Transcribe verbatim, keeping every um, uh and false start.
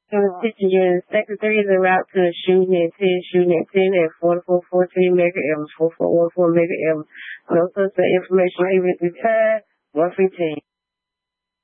In addition, you're in sector three is a route to a shooting at ten, shooting at ten at forty-four fourteen mega M, four four one four mega M. No such information even retired, one fifteen.